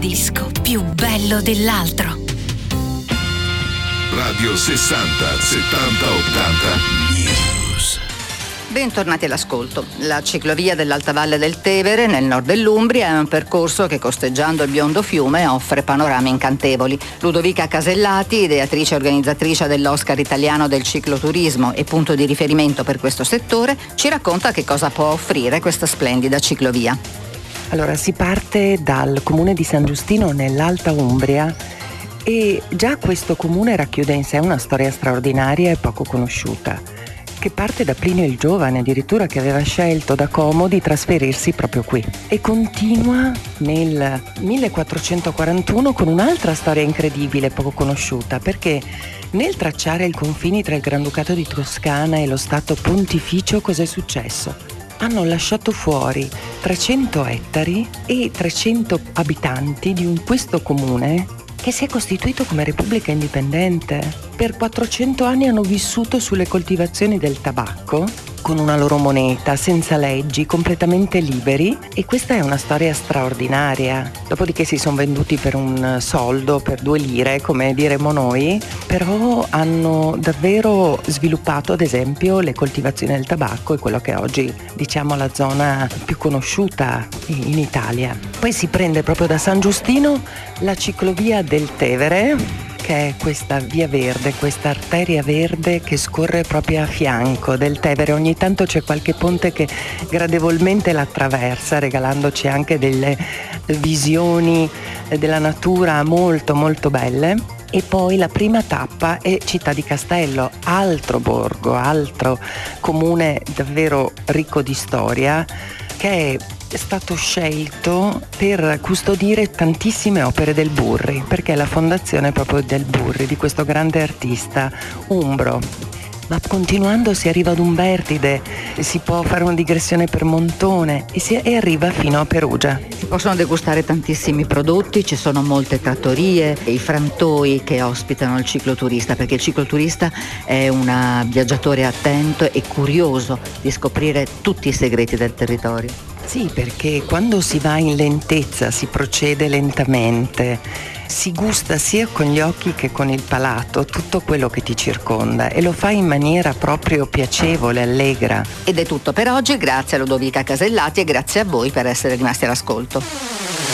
Disco più bello dell'altro. Radio 60 70 80 News. Bentornati all'ascolto. La ciclovia dell'Alta Valle del Tevere, nel nord dell'Umbria, è un percorso che, costeggiando il biondo fiume, offre panorami incantevoli. Ludovica Casellati, ideatrice e organizzatrice dell'Oscar italiano del cicloturismo e punto di riferimento per questo settore, ci racconta che cosa può offrire questa splendida ciclovia. Allora, si parte dal comune di San Giustino nell'Alta Umbria e già questo comune racchiude in sé una storia straordinaria e poco conosciuta, che parte da Plinio il Giovane, addirittura, che aveva scelto da Como di trasferirsi proprio qui, e continua nel 1441 con un'altra storia incredibile, poco conosciuta, perché nel tracciare i confini tra il Granducato di Toscana e lo Stato Pontificio cos'è successo? Hanno lasciato fuori 300 ettari e 300 abitanti di questo comune che si è costituito come repubblica indipendente. Per 400 anni hanno vissuto sulle coltivazioni del tabacco, con una loro moneta, senza leggi, completamente liberi, e questa è una storia straordinaria. Dopodiché si sono venduti per un soldo, per 2 lire, come diremmo noi, però hanno davvero sviluppato, ad esempio, le coltivazioni del tabacco e quello che è oggi, diciamo, la zona più conosciuta in Italia. Poi si prende proprio da San Giustino la ciclovia del Tevere, che è questa via verde, questa arteria verde che scorre proprio a fianco del Tevere. Ogni tanto c'è qualche ponte che gradevolmente la attraversa, regalandoci anche delle visioni della natura molto molto belle. E poi la prima tappa è Città di Castello, altro borgo, altro comune davvero ricco di storia, che è stato scelto per custodire tantissime opere del Burri, perché è la fondazione proprio del Burri, di questo grande artista umbro. Ma continuando si arriva ad Umbertide, si può fare una digressione per Montone e arriva fino a Perugia. Si possono degustare tantissimi prodotti, ci sono molte trattorie e i frantoi che ospitano il cicloturista, perché il cicloturista è un viaggiatore attento e curioso di scoprire tutti i segreti del territorio. Sì, perché quando si va in lentezza si procede lentamente, si gusta sia con gli occhi che con il palato tutto quello che ti circonda e lo fai in maniera proprio piacevole, allegra. Ed è tutto per oggi, grazie a Ludovica Casellati e grazie a voi per essere rimasti all'ascolto.